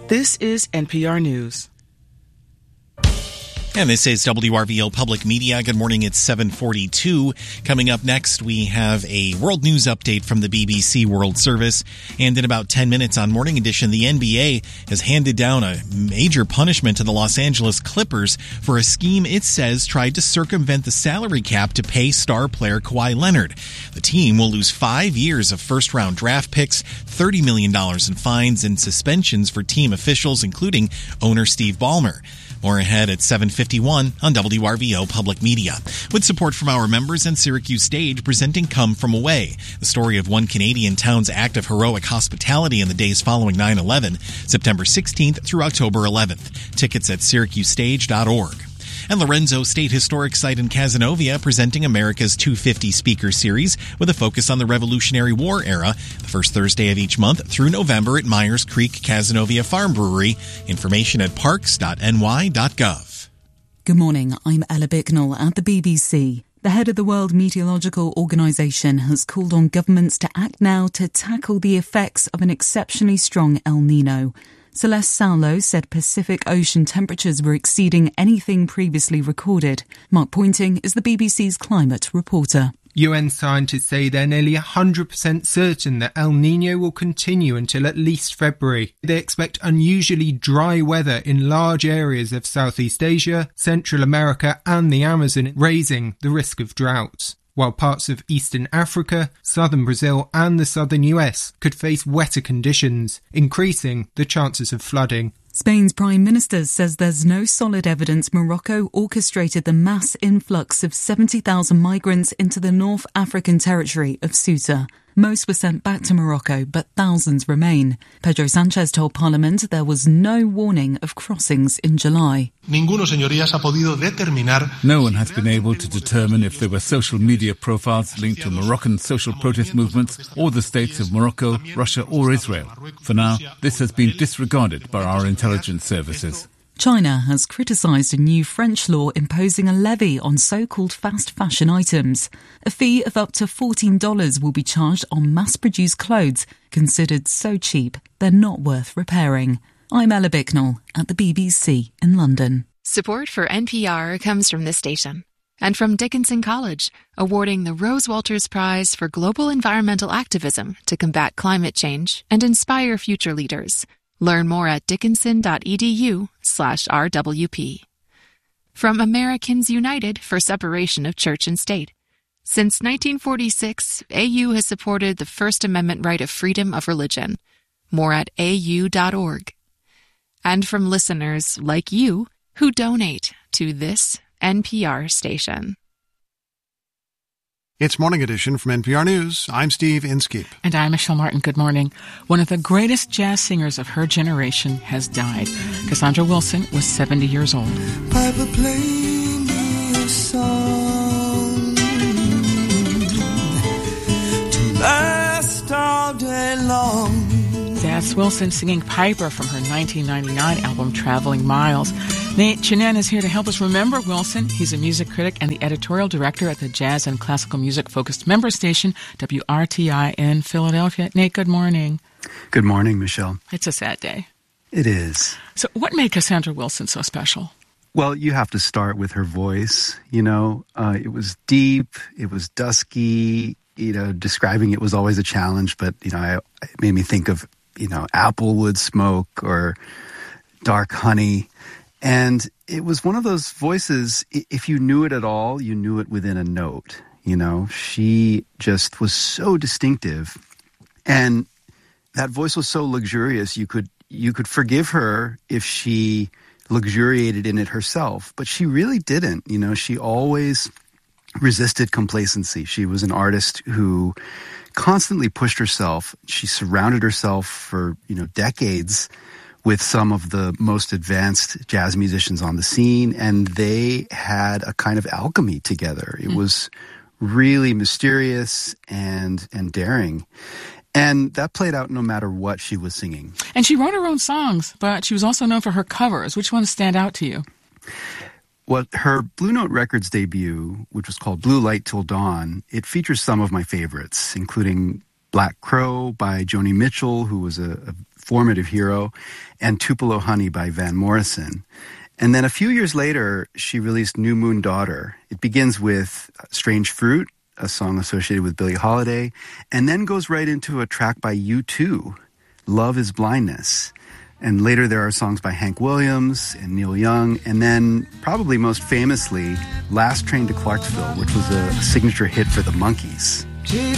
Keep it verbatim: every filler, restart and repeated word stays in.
This is N P R News. And this is W R V O Public Media. Good morning, it's seven forty-two. Coming up next, we have a world news update from the B B C World Service. And in about ten minutes on Morning Edition, the N B A has handed down a major punishment to the Los Angeles Clippers for a scheme it says tried to circumvent the salary cap to pay star player Kawhi Leonard. The team will lose five years of first-round draft picks, thirty million dollars in fines, and suspensions for team officials, including owner Steve Ballmer. More ahead at seven fifty-one on W R V O Public Media. With support from our members and Syracuse Stage presenting Come From Away, the story of one Canadian town's act of heroic hospitality in the days following nine eleven, September sixteenth through October eleventh. Tickets at syracuse stage dot org. And Lorenzo State Historic Site in Cazenovia presenting America's two fifty Speaker Series with a focus on the Revolutionary War era, the first Thursday of each month through November at Myers Creek Cazenovia Farm Brewery. Information at parks dot n y dot gov. Good morning, I'm Ella Bicknell at the B B C. The head of the World Meteorological Organization has called on governments to act now to tackle the effects of an exceptionally strong El Nino. Celeste Saulo said Pacific Ocean temperatures were exceeding anything previously recorded. Mark Pointing is the B B C's climate reporter. U N scientists say they're nearly one hundred percent certain that El Niño will continue until at least February. They expect unusually dry weather in large areas of Southeast Asia, Central America and the Amazon, raising the risk of droughts, while parts of Eastern Africa, southern Brazil and the southern U S could face wetter conditions, increasing the chances of flooding. Spain's Prime Minister says there's no solid evidence Morocco orchestrated the mass influx of seventy thousand migrants into the North African territory of Ceuta. Most were sent back to Morocco, but thousands remain. Pedro Sanchez told Parliament there was no warning of crossings in July. No one has been able to determine if there were social media profiles linked to Moroccan social protest movements or the states of Morocco, Russia or Israel. For now, this has been disregarded by our intelligence services. China has criticised a new French law imposing a levy on so-called fast fashion items. A fee of up to fourteen dollars will be charged on mass-produced clothes considered so cheap they're not worth repairing. I'm Ella Bicknell at the B B C in London. Support for N P R comes from this station and from Dickinson College, awarding the Rose Walters Prize for Global Environmental Activism to combat climate change and inspire future leaders. Learn more at dickinson.edu slash RWP. From Americans United for Separation of Church and State. Since nineteen forty-six, A U has supported the First Amendment right of freedom of religion. More at a u dot org. And from listeners like you who donate to this N P R station. It's Morning Edition from N P R News. I'm Steve Inskeep. And I'm Michelle Martin. Good morning. One of the greatest jazz singers of her generation has died. Cassandra Wilson was seventy years old. Piper, play me a song to last all day long. That's Wilson singing Piper from her nineteen ninety-nine album Traveling Miles. Nate Chinen is here to help us remember Wilson. He's a music critic and the editorial director at the jazz and classical music-focused member station, W R T I in Philadelphia. Nate, good morning. Good morning, Michelle. It's a sad day. It is. So what made Cassandra Wilson so special? Well, you have to start with her voice. You know, uh, it was deep, it was dusky. You know, describing it was always a challenge, but, you know, I, it made me think of, you know, applewood smoke or dark honey. And it was one of those voices, if you knew it at all, you knew it within a note. You know, she just was so distinctive. And that voice was so luxurious, you could you could forgive her if she luxuriated in it herself. But she really didn't. You know, she always resisted complacency. She was an artist who constantly pushed herself. She surrounded herself for, you know, decades with some of the most advanced jazz musicians on the scene, and they had a kind of alchemy together. It mm. was really mysterious and and daring. And that played out no matter what she was singing. And she wrote her own songs, but she was also known for her covers. Which ones stand out to you? Well, her Blue Note Records debut, which was called Blue Light Till Dawn, it features some of my favorites, including Black Crow by Joni Mitchell, who was a, a formative hero, and Tupelo Honey by Van Morrison. And then a few years later, she released New Moon Daughter. It begins with Strange Fruit, a song associated with Billie Holiday, and then goes right into a track by U two, Love is Blindness. And later there are songs by Hank Williams and Neil Young, and then probably most famously, Last Train to Clarksville, which was a signature hit for the Monkees.